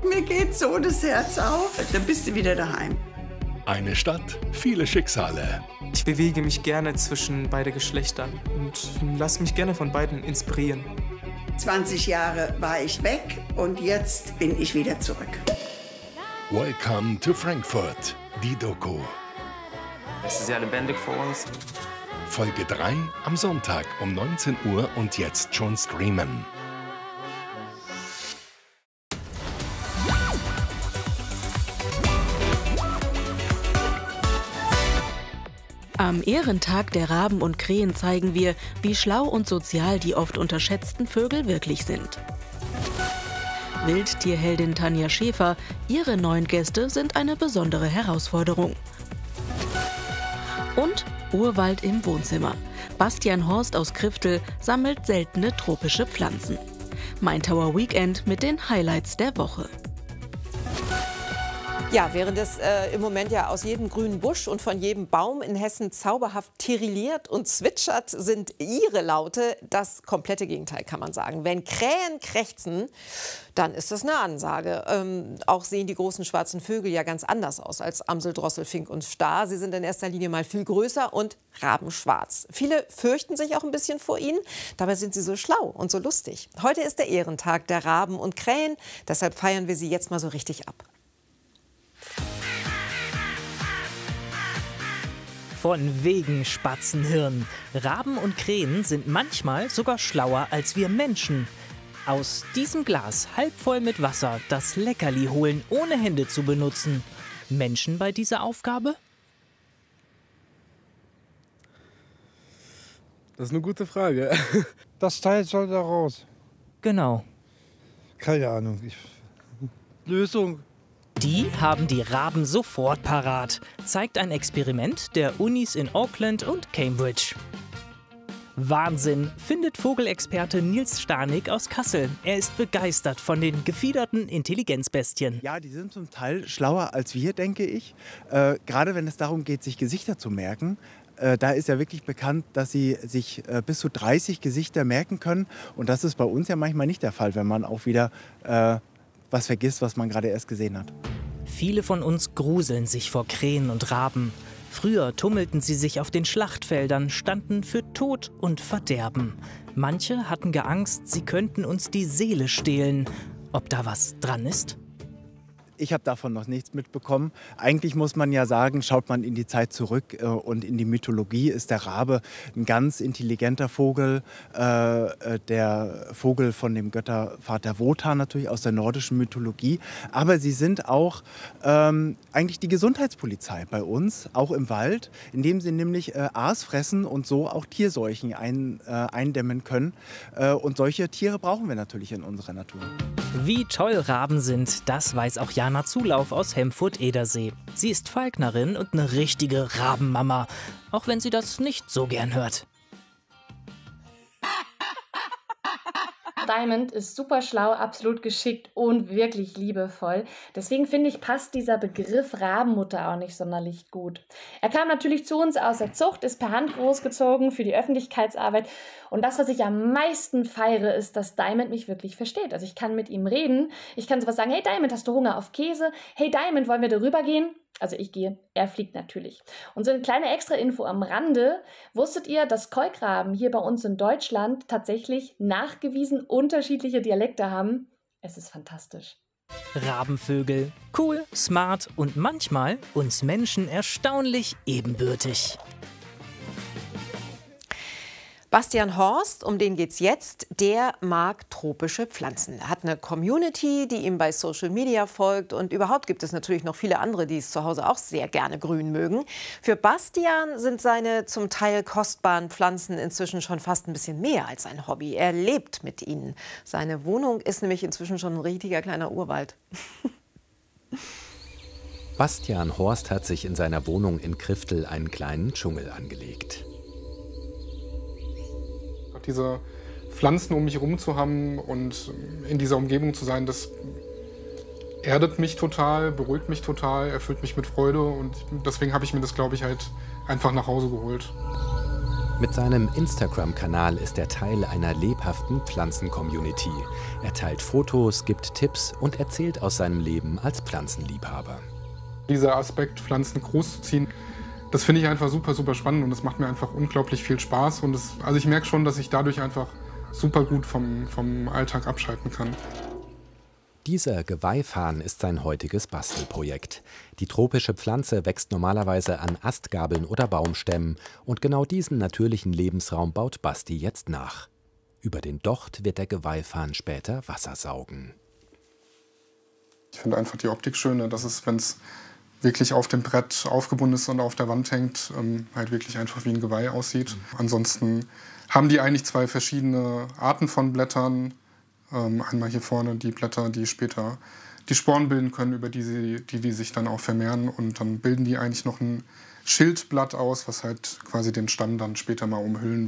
Mir geht so das Herz auf. Dann bist du wieder daheim. Eine Stadt, viele Schicksale. Ich bewege mich gerne zwischen beide Geschlechtern und lasse mich gerne von beiden inspirieren. 20 Jahre war ich weg und jetzt bin ich wieder zurück. Welcome to Frankfurt, die Doku. Es ist sehr lebendig vor uns. Folge 3 am Sonntag um 19 Uhr und jetzt schon streamen. Am Ehrentag der Raben und Krähen zeigen wir, wie schlau und sozial die oft unterschätzten Vögel wirklich sind. Wildtierheldin Tanja Schäfer, ihre 9 Gäste sind eine besondere Herausforderung. Und Urwald im Wohnzimmer. Bastian Horst aus Kriftel sammelt seltene tropische Pflanzen. Maintower Weekend mit den Highlights der Woche. Ja, während es im Moment ja aus jedem grünen Busch und von jedem Baum in Hessen zauberhaft tirilliert und zwitschert, sind ihre Laute das komplette Gegenteil, kann man sagen. Wenn Krähen krächzen, dann ist das eine Ansage. Auch sehen die großen schwarzen Vögel ja ganz anders aus als Amsel, Drossel, Fink und Star. Sie sind in erster Linie mal viel größer und rabenschwarz. Viele fürchten sich auch ein bisschen vor ihnen. Dabei sind sie so schlau und so lustig. Heute ist der Ehrentag der Raben und Krähen. Deshalb feiern wir sie jetzt mal so richtig ab. Von wegen Spatzenhirn. Raben und Krähen sind manchmal sogar schlauer als wir Menschen. Aus diesem Glas halb voll mit Wasser das Leckerli holen, ohne Hände zu benutzen. Menschen bei dieser Aufgabe? Das ist eine gute Frage. Das Teil soll da raus. Genau. Keine Ahnung. Lösung. Die haben die Raben sofort parat, zeigt ein Experiment der Unis in Auckland und Cambridge. Wahnsinn, findet Vogelexperte Nils Stanig aus Kassel. Er ist begeistert von den gefiederten Intelligenzbestien. Ja, die sind zum Teil schlauer als wir, denke ich. Gerade wenn es darum geht, sich Gesichter zu merken. Da ist ja wirklich bekannt, dass sie sich bis zu 30 Gesichter merken können. Und das ist bei uns ja manchmal nicht der Fall, wenn man auch wieder was vergisst, was man gerade erst gesehen hat. Viele von uns gruseln sich vor Krähen und Raben. Früher tummelten sie sich auf den Schlachtfeldern, standen für Tod und Verderben. Manche hatten geangst, sie könnten uns die Seele stehlen. Ob da was dran ist? Ich habe davon noch nichts mitbekommen. Eigentlich muss man ja sagen, schaut man in die Zeit zurück und in die Mythologie, ist der Rabe ein ganz intelligenter Vogel. Der Vogel von dem Göttervater Wotan natürlich aus der nordischen Mythologie. Aber sie sind auch eigentlich die Gesundheitspolizei bei uns, auch im Wald, indem sie nämlich Aas fressen und so auch Tierseuchen eindämmen können. Und solche Tiere brauchen wir natürlich in unserer Natur. Wie toll Raben sind, das weiß auch Jana Zulauf aus Hemfurt-Edersee. Sie ist Falknerin und eine richtige Rabenmama, auch wenn sie das nicht so gern hört. Diamond ist super schlau, absolut geschickt und wirklich liebevoll. Deswegen finde ich, passt dieser Begriff Rabenmutter auch nicht sonderlich gut. Er kam natürlich zu uns aus der Zucht, ist per Hand großgezogen für die Öffentlichkeitsarbeit. Und das, was ich am meisten feiere, ist, dass Diamond mich wirklich versteht. Also ich kann mit ihm reden, ich kann sowas sagen, hey Diamond, hast du Hunger auf Käse? Hey Diamond, wollen wir darüber gehen? Also ich gehe, er fliegt natürlich. Und so eine kleine Extra-Info am Rande. Wusstet ihr, dass Kolkraben hier bei uns in Deutschland tatsächlich nachgewiesen unterschiedliche Dialekte haben? Es ist fantastisch. Rabenvögel, cool, smart und manchmal uns Menschen erstaunlich ebenbürtig. Bastian Horst, um den geht's jetzt, der mag tropische Pflanzen. Er hat eine Community, die ihm bei Social Media folgt. Und überhaupt gibt es natürlich noch viele andere, die es zu Hause auch sehr gerne grün mögen. Für Bastian sind seine zum Teil kostbaren Pflanzen inzwischen schon fast ein bisschen mehr als ein Hobby. Er lebt mit ihnen. Seine Wohnung ist nämlich inzwischen schon ein richtiger kleiner Urwald. Bastian Horst hat sich in seiner Wohnung in Kriftel einen kleinen Dschungel angelegt. Diese Pflanzen um mich herum zu haben und in dieser Umgebung zu sein, das erdet mich total, beruhigt mich total, erfüllt mich mit Freude und deswegen habe ich mir das, glaube ich, halt einfach nach Hause geholt. Mit seinem Instagram-Kanal ist er Teil einer lebhaften Pflanzen-Community. Er teilt Fotos, gibt Tipps und erzählt aus seinem Leben als Pflanzenliebhaber. Dieser Aspekt, Pflanzen großzuziehen, das finde ich einfach super, super spannend und es macht mir einfach unglaublich viel Spaß. Und also ich merke schon, dass ich dadurch einfach super gut vom Alltag abschalten kann. Dieser Geweihfarn ist sein heutiges Bastelprojekt. Die tropische Pflanze wächst normalerweise an Astgabeln oder Baumstämmen und genau diesen natürlichen Lebensraum baut Basti jetzt nach. Über den Docht wird der Geweihfarn später Wasser saugen. Ich finde einfach die Optik schön, dass es, wenn es wirklich auf dem Brett aufgebunden ist und auf der Wand hängt, halt wirklich einfach wie ein Geweih aussieht. Ansonsten haben die eigentlich zwei verschiedene Arten von Blättern. Einmal hier vorne die Blätter, die später die Sporen bilden können, über die sich dann auch vermehren. Und dann bilden die eigentlich noch ein Schildblatt aus, was halt quasi den Stamm dann später mal umhüllen